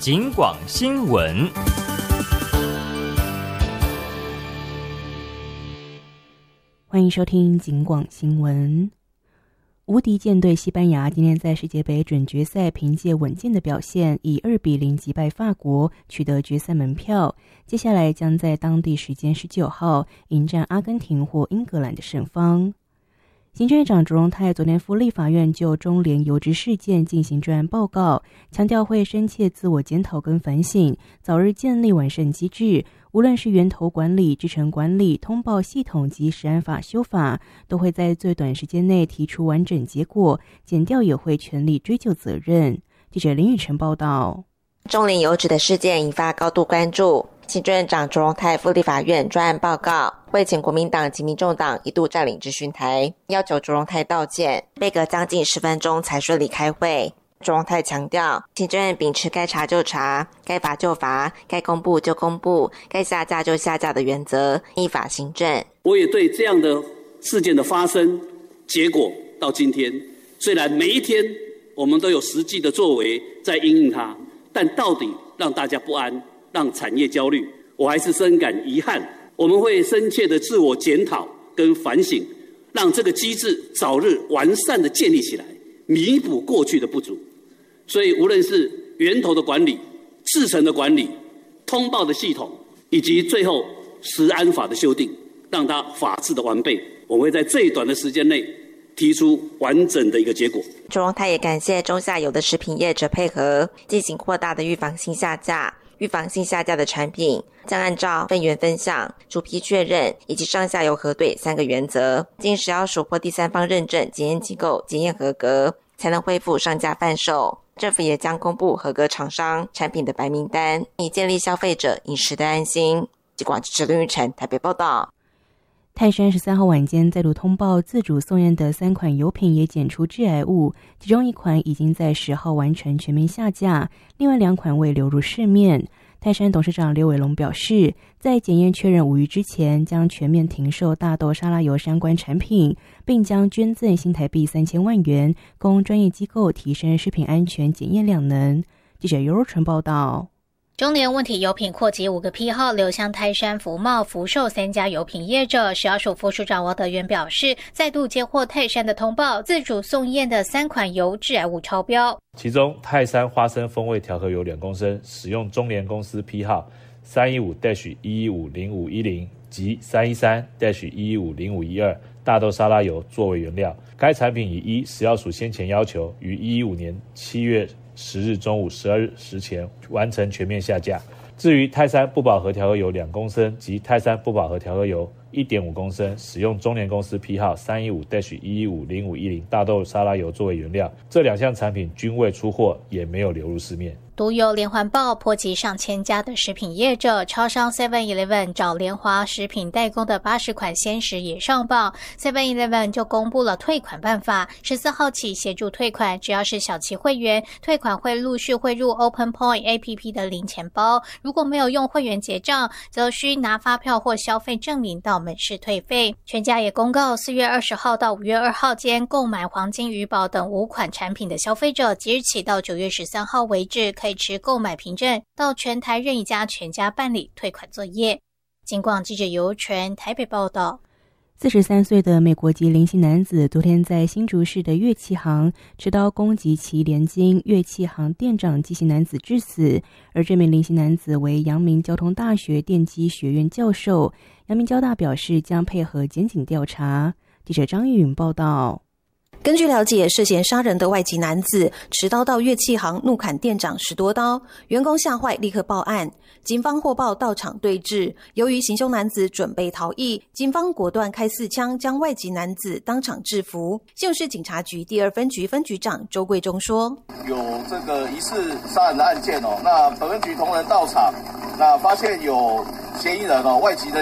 警广新闻。 欢迎收听警广新闻。无敌舰队西班牙今天在世界杯准决赛凭借稳健的表现，以2-0击败法国，取得决赛门票。接下来将在当地时间19号迎战阿根廷或英格兰的胜方。行政院长卓荣泰昨天赴立法院就中联邮局事件进行专案报告，强调会深切自我检讨跟反省，早日建立完善机制，无论是源头管理、制程管理、通报系统及食安法修法，都会在最短时间内提出完整结果，检调也会全力追究责任。记者林宇晨报道。 中联邮局的事件引发高度关注，行政院长卓荣泰赴立法院专案报告，会请国民党及民众党一度占领质询台，要求卓荣泰道歉，被隔将近10分钟才顺利开会。卓荣泰强调，行政院秉持该查就查、该罚就罚、该公布就公布、该下架就下架的原则，依法行政。 我也对这样的事件的发生结果到今天，虽然每一天我们都有实际的作为在因应它，但到底让大家不安，让产业焦虑，我还是深感遗憾。我们会深切的自我检讨跟反省，让这个机制早日完善的建立起来，弥补过去的不足。所以无论是源头的管理、制程的管理、通报的系统，以及最后食安法的修订，让它法制的完备，我们会在最短的时间内提出完整的一个结果。 卓荣泰也感谢中下游的食品业者配合，进行扩大的预防性下架。预防性下架的产品将按照分源分项、主批确认以及上下游核对3个原则，经食药署或第三方认证检验机构检验合格，才能恢复上架贩售。政府也将公布合格厂商产品的白名单，以建立消费者饮食的安心。警广记者林玉成台北报道。 泰山13号晚间再度通报自主送验的3款油品也检出致癌物，其中1款已经在10号完成全面下架，另外2款未流入市面。泰山董事长刘伟龙表示，在检验确认无虞之前，将全面停售大豆沙拉油相关产品，并将捐赠新台币3000万元，供专业机构提升食品安全检验量能。记者尤若纯报道。 中联问题油品扩及5个批号流向泰山、福茂、福寿3家油品业者。食药署副署长王德元表示，再度接获泰山的通报，自主送验的3款油致癌物超标， 其中泰山花生风味调和油2公升使用中联公司批号315-1150510及313-1150512大豆沙拉油作为原料，该产品已依食药署先前要求，于115年7月10日中午12日时前完成全面下架。至于泰山不饱和调和油2公升及泰山不饱和调和油1.5公升使用中联公司批号315-1150510大豆沙拉油作为原料，这2项产品均未出货，也没有流入市面。 独有连环报波及上千家的食品业者，超商 7-Eleven 找联华食品代工的80款鲜食也上报， 7-Eleven 就公布了退款办法，14号起协助退款，只要是小期会员，退款会陆续汇入 Open Point APP 的零钱包，如果没有用会员结账，则需拿发票或消费证明到门市退费。全家也公告4月20号到5月2号间购买黄金鱼宝等5款产品的消费者，即日起到9月13号为止，可以持购买凭证到全台任一家全家办理退款作业。警广记者尤纯台北报道。 43岁的美国籍林姓男子昨天在新竹市的乐器行持刀攻击其连经乐器行店长姬姓男子致死，而这名林姓男子为阳明交通大学电机学院教授。阳明交大表示将配合检警调查。记者张玉允报道。 根据了解，涉嫌杀人的外籍男子持刀到乐器行怒砍店长10多刀，员工吓坏立刻报案，警方获报到场对峙，由于行凶男子准备逃逸，警方果断开4枪将外籍男子当场制服。新竹市警察局第2分局分局长周贵忠说， 有这个疑似杀人的案件那本分局同仁到场，那发现有嫌疑人外籍的